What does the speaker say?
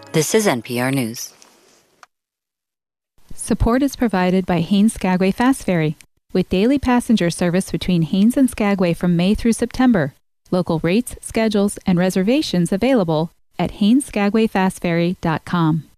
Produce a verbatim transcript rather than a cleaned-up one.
This is N P R News. Support is provided by Haines Skagway Fast Ferry, with daily passenger service between Haines and Skagway from May through September. Local rates, schedules, and reservations available at haines skagway fast ferry dot com.